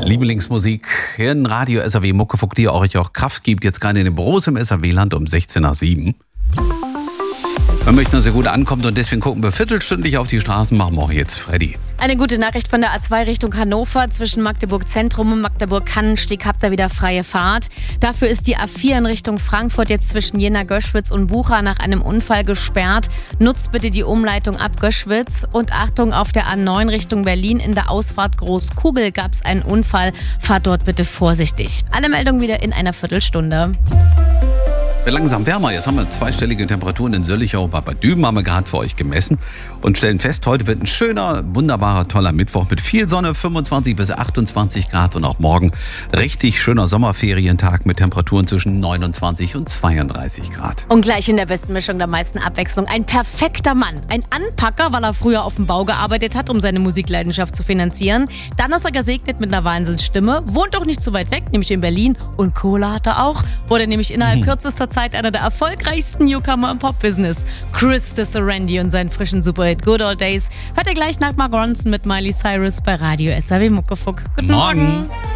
Lieblingsmusik in Radio SAW Muckefuck, die euch auch Kraft gibt. Jetzt gerade in den Büros im SAW-Land um 16 nach 7. Wir möchten, dass ihr gut ankommt und deswegen gucken wir viertelstündlich auf die Straßen. Machen wir auch jetzt Freddy. Eine gute Nachricht von der A2 Richtung Hannover. Zwischen Magdeburg Zentrum und Magdeburg-Kannensteg habt ihr wieder freie Fahrt. Dafür ist die A4 in Richtung Frankfurt jetzt zwischen Jena-Göschwitz und Bucha nach einem Unfall gesperrt. Nutzt bitte die Umleitung ab Göschwitz. Und Achtung, auf der A9 Richtung Berlin in der Ausfahrt Großkugel gab es einen Unfall. Fahrt dort bitte vorsichtig. Alle Meldungen wieder in einer Viertelstunde. Wird langsam wärmer. Jetzt haben wir zweistellige Temperaturen in Söllichau. Bei Düben haben wir gerade für euch gemessen und stellen fest, heute wird ein schöner, wunderbarer, toller Mittwoch mit viel Sonne, 25 bis 28 Grad und auch morgen richtig schöner Sommerferientag mit Temperaturen zwischen 29 und 32 Grad. Und gleich in der besten Mischung der meisten Abwechslung ein perfekter Mann. Ein Anpacker, weil er früher auf dem Bau gearbeitet hat, um seine Musikleidenschaft zu finanzieren. Dann ist er gesegnet mit einer Wahnsinnsstimme, wohnt auch nicht so weit weg, nämlich in Berlin. Und Kohle hat er auch, wurde nämlich innerhalb kürzester Zeit einer der erfolgreichsten Newcomer im Pop-Business. Chris Sarandon und seinen frischen Superhit Good Old Days hört ihr gleich nach Mark Ronson mit Miley Cyrus bei Radio SAW Muckefuck. Guten Morgen.